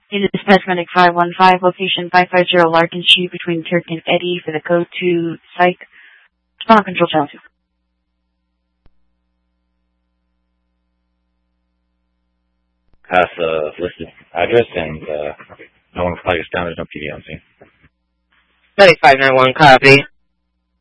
It is Paramedic 515, location 550 Larkin Street between Turk and Eddie for the code to Psych. Spinal Control Channel 2. Pass listed address and no one flag us down. There's no PD on scene. Medic 591, copy.